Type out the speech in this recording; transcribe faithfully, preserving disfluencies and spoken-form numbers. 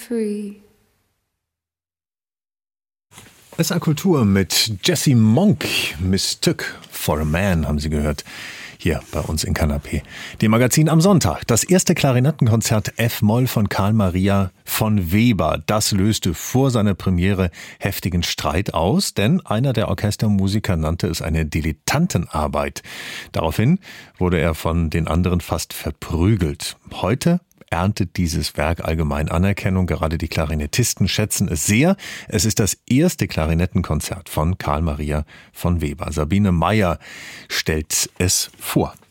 free. S R Kultur mit Jessie Monk, Mistook for a Man, haben Sie gehört, hier bei uns in Kanapé. Dem Magazin am Sonntag. Das erste Klarinettenkonzert F-Moll von Carl Maria von Weber. Das löste vor seiner Premiere heftigen Streit aus, denn einer der Orchestermusiker nannte es eine Dilettantenarbeit. Daraufhin wurde er von den anderen fast verprügelt. Heute erntet dieses Werk allgemein Anerkennung. Gerade die Klarinettisten schätzen es sehr. Es ist das erste Klarinettenkonzert von Carl Maria von Weber. Sabine Meyer stellt es vor.